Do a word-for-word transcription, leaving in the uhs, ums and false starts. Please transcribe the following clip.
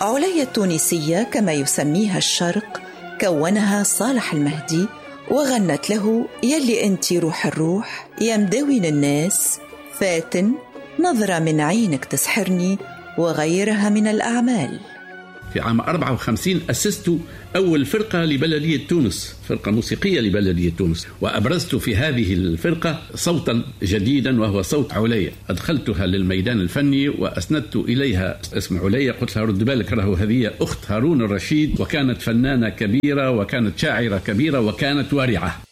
عليا التونسية كما يسميها الشرق كونها صالح المهدي، وغنت له يلي أنتي روح الروح يا مداوين الناس، فاتن نظرة من عينك تسحرني، وغيرها من الأعمال. في عام أربعة وخمسين أسست أول فرقة لبلدية تونس، فرقة موسيقية لبلدية تونس، وأبرزت في هذه الفرقة صوتا جديدا وهو صوت عليا. أدخلتها للميدان الفني وأسندت إليها اسم عليا، قلت لها رد بالك راهو هذه أخت هارون الرشيد، وكانت فنانة كبيرة وكانت شاعرة كبيرة وكانت ورعة.